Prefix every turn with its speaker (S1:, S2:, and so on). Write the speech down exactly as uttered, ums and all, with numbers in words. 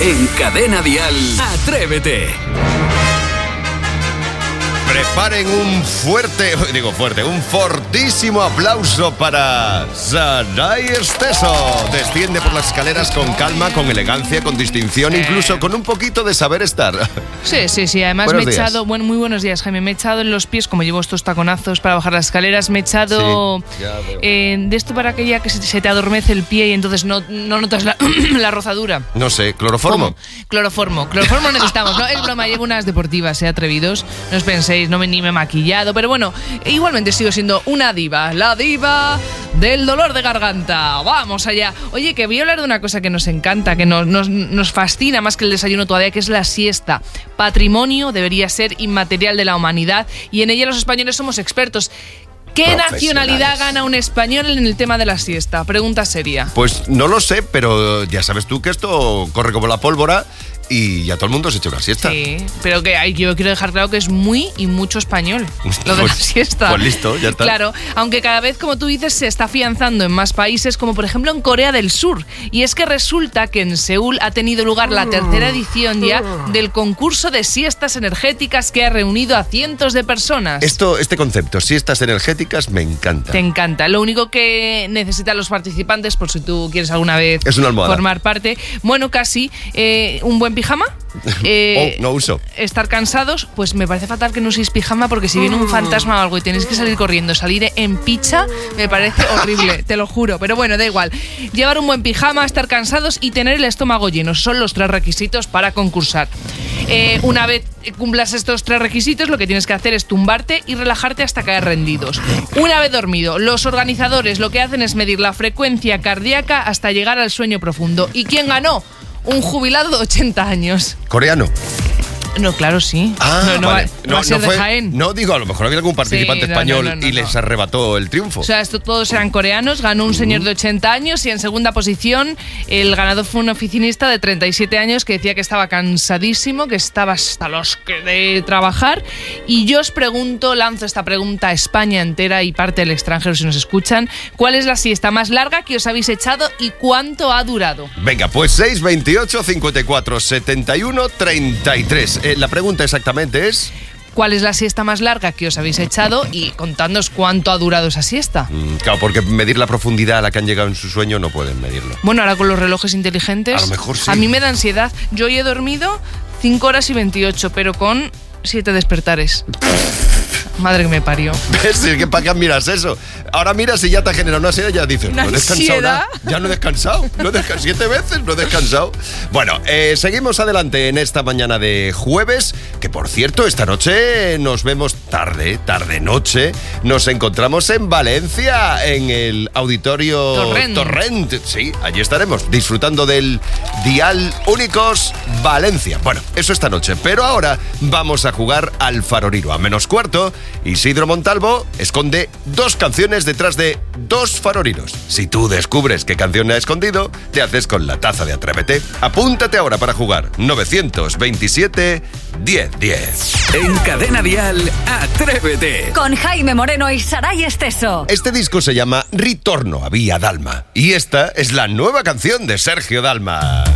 S1: En Cadena Dial, Atrévete.
S2: Preparen un fuerte, digo fuerte, un fortísimo aplauso para Saray Esteso. Desciende por las escaleras con calma, con elegancia, con distinción, incluso con un poquito de saber estar.
S3: Sí, sí, sí. Además
S2: buenos
S3: me he
S2: días.
S3: echado, bueno, muy buenos días, Jaime. Me he echado en los pies, como llevo estos taconazos para bajar las escaleras, me he echado
S2: Sí, ya veo.
S3: eh, de esto para aquella que se, se te adormece el pie y entonces no, no notas la, la rozadura.
S2: No sé, cloroformo.
S3: ¿Cómo? Cloroformo. Cloroformo necesitamos, ¿no? Es broma, llevo unas deportivas, ¿eh? Atrevidos. No os penséis, no me, ni me he maquillado, pero bueno, igualmente sigo siendo una diva. La diva del dolor de garganta. Vamos allá. Oye, que voy a hablar de una cosa que nos encanta, que nos, nos, nos fascina más que el desayuno todavía, que es la siesta. Patrimonio, debería ser inmaterial de la humanidad y en ella los españoles somos expertos. ¿Qué nacionalidad gana un español en el tema de la siesta? Pregunta seria.
S2: Pues no lo sé, pero ya sabes tú que esto corre como la pólvora y ya todo el mundo se echa una siesta.
S3: Sí, pero que hay, yo quiero dejar claro que es muy y mucho español lo de
S2: Pues-
S3: la siesta.
S2: pues listo, ya está.
S3: Claro, aunque cada vez, como tú dices, se está afianzando en más países, como por ejemplo en Corea del Sur. Y es que resulta que en Seúl ha tenido lugar la tercera edición ya del concurso de siestas energéticas que ha reunido a cientos de personas.
S2: Esto, este concepto, siestas energéticas, me encanta.
S3: Te encanta. Lo único que necesitan los participantes, por si tú quieres alguna vez
S2: Es una almohada.
S3: formar parte, bueno, casi, eh, un buen pijama. Eh,
S2: Oh, no uso.
S3: Estar cansados, pues me parece fatal que no uséis pijama porque si viene un fantasma o algo y tenéis que salir corriendo, salir en picha, me parece horrible, te lo juro. Pero bueno, da igual. Llevar un buen pijama, estar cansados y tener el estómago lleno son los tres requisitos para concursar. Eh, una vez cumplas estos tres requisitos, lo que tienes que hacer es tumbarte y relajarte hasta caer rendidos. Una vez dormido, los organizadores lo que hacen es medir la frecuencia cardíaca hasta llegar al sueño profundo. ¿Y quién ganó? Un jubilado de ochenta años.
S2: Coreano.
S3: No, claro, sí.
S2: Ah,
S3: no, no
S2: vale.
S3: va, no va a ser de
S2: fue-
S3: Jaén.
S2: No, digo, a lo mejor había algún participante
S3: Sí, no,
S2: español
S3: no, no, no,
S2: y
S3: no.
S2: les arrebató el triunfo.
S3: O sea, esto todos eran coreanos. Ganó un señor de ochenta años y en segunda posición el ganador fue un oficinista de treinta y siete años que decía que estaba cansadísimo, que estaba hasta los que de trabajar. Y yo os pregunto, lanzo esta pregunta a España entera y parte del extranjero si nos escuchan. ¿Cuál es la siesta más larga que os habéis echado y cuánto ha durado?
S2: Venga, pues seis, veintiocho, cincuenta y cuatro, setenta y uno, treinta y tres. Eh, la pregunta exactamente es...
S3: ¿Cuál es la siesta más larga que os habéis echado y contadnos cuánto ha durado esa siesta?
S2: Mm, claro, porque medir la profundidad a la que han llegado en su sueño no pueden medirlo.
S3: Bueno, ahora con los relojes inteligentes...
S2: A lo mejor sí.
S3: A mí me da ansiedad. Yo hoy he dormido cinco horas y veintiocho, pero con siete despertares. Madre que me parió.
S2: ¿Ves? Es que ¿para qué miras eso? Ahora miras y ya te ha generado una ansiedad y ya dices,
S3: Una
S2: no he descansado
S3: ansiedad.
S2: nada. Ya no he descansado. No he descansado. Siete veces no he descansado. Bueno, eh, seguimos adelante en esta mañana de jueves, que por cierto, esta noche nos vemos tarde, tarde-noche. Nos encontramos en Valencia, en el auditorio
S3: Torrent.
S2: Torrent. Sí, allí estaremos disfrutando del Dial Únicos Valencia. Bueno, eso esta noche. Pero ahora vamos a jugar al faroriro. A menos cuarto, Isidro Montalvo esconde dos canciones detrás de dos faroriros. Si tú descubres qué canción ha escondido, te haces con la taza de Atrévete. Apúntate ahora para jugar. novecientos veintisiete, diez diez.
S1: En Cadena Dial, Atrévete.
S4: Con Jaime Moreno y Saray Esteso.
S2: Este disco se llama Ritorno a Vía Dalma. Y esta es la nueva canción de Sergio Dalma.